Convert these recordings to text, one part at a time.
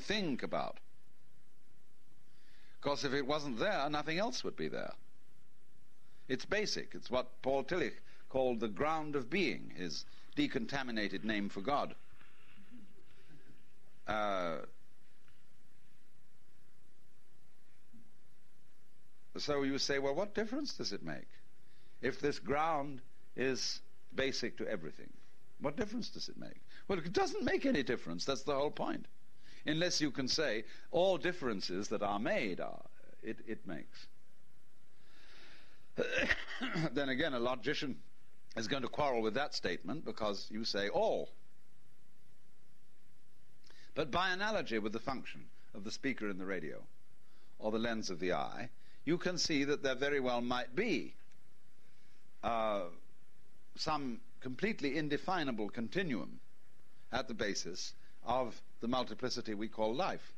think about. Because if it wasn't there, nothing else would be there. It's basic. It's what Paul Tillich called the ground of being, his decontaminated name for God. So you say, well, what difference does it make? If this ground is basic to everything, what difference does it make? Well, it doesn't make any difference. That's the whole point. Unless you can say all differences that are made it makes. Then again, a logician is going to quarrel with that statement because you say all. But by analogy with the function of the speaker in the radio or the lens of the eye, you can see that there very well might be some completely indefinable continuum at the basis of the multiplicity we call life.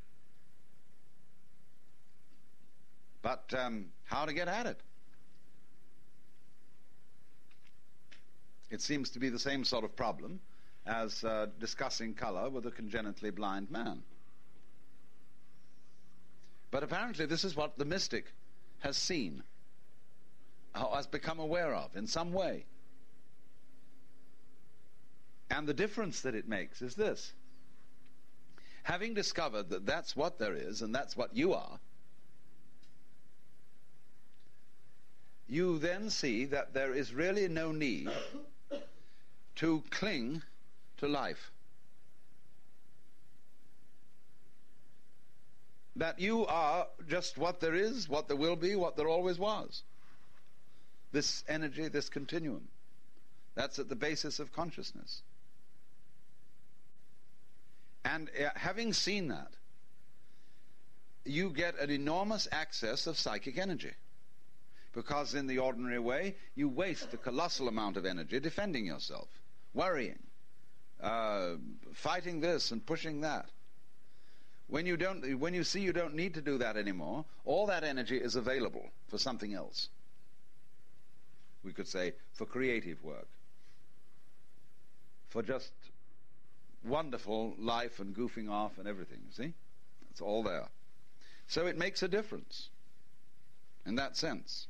But how to get at it? It seems to be the same sort of problem as discussing color with a congenitally blind man. But apparently this is what the mystic has seen, has become aware of in some way. And the difference that it makes is this. Having discovered that that's what there is and that's what you are, you then see that there is really no need to cling to life. That you are just what there is, what there will be, what there always was. This energy, this continuum. That's at the basis of consciousness. And having seen that, you get an enormous access of psychic energy. Because in the ordinary way, you waste a colossal amount of energy defending yourself, worrying, fighting this and pushing that. When you see you don't need to do that anymore, all that energy is available for something else. We could say for creative work, for just wonderful life and goofing off and everything, see? It's all there. So it makes a difference in that sense.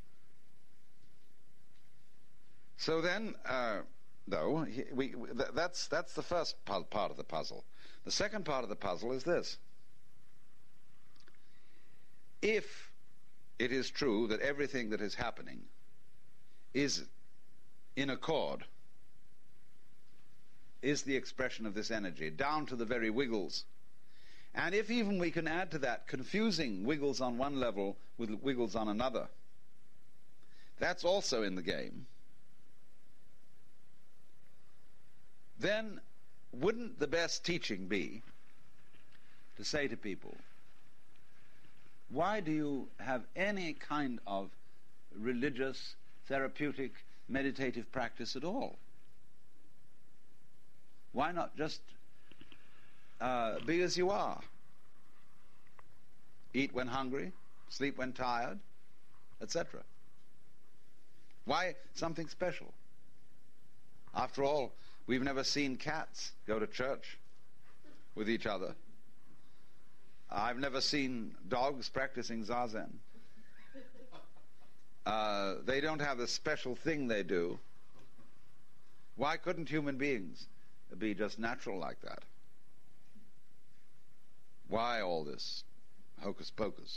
So then, though, that's the first part of the puzzle. The second part of the puzzle is this. If it is true that everything that is happening is in accord, is the expression of this energy, down to the very wiggles, and if even we can add to that confusing wiggles on one level with wiggles on another, that's also in the game, then wouldn't the best teaching be to say to people, why do you have any kind of religious, therapeutic, meditative practice at all? Why not just be as you are? Eat when hungry, sleep when tired, etc. Why something special? After all, we've never seen cats go to church with each other. I've never seen dogs practicing zazen. They don't have the special thing they do. Why couldn't human beings be just natural like that? Why all this hocus pocus?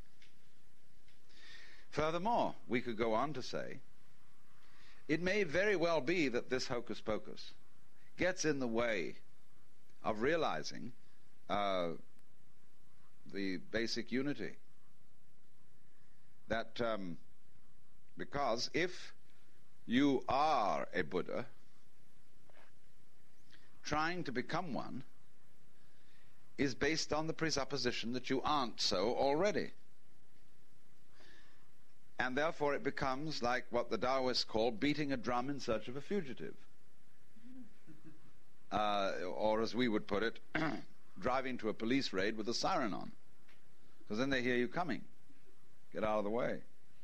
Furthermore, we could go on to say, it may very well be that this hocus pocus gets in the way of realizing the basic unity. That because if you are a Buddha, trying to become one is based on the presupposition that you aren't so already. And therefore it becomes like what the Taoists call beating a drum in search of a fugitive. Or as we would put it, driving to a police raid with a siren on. Because then they hear you coming. Get out of the way.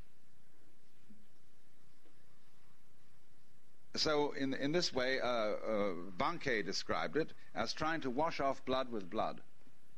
So in this way, Bankei described it as trying to wash off blood with blood.